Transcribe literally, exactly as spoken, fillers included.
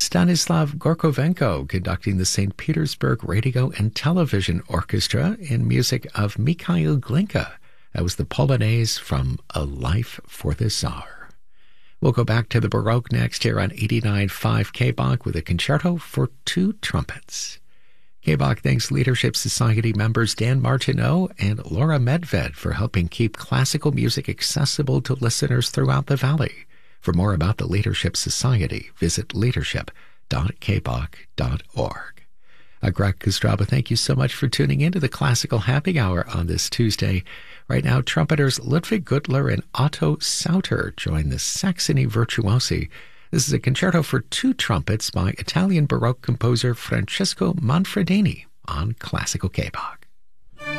Stanislav Gorkovenko conducting the Saint Petersburg Radio and Television Orchestra in music of Mikhail Glinka. That was the Polonaise from A Life for the Tsar. We'll go back to the Baroque next here on eighty-nine point five K B O C with a concerto for two trumpets. K B O C thanks Leadership Society members Dan Martineau and Laura Medved for helping keep classical music accessible to listeners throughout the Valley. For more about the Leadership Society, visit leadership dot k b o c dot org. Uh, Greg Kostraba, thank you so much for tuning in to the Classical Happy Hour on this Tuesday. Right now, trumpeters Ludwig Gutler and Otto Sauter join the Saxony Virtuosi. This is a concerto for two trumpets by Italian Baroque composer Francesco Manfredini on Classical K B O C.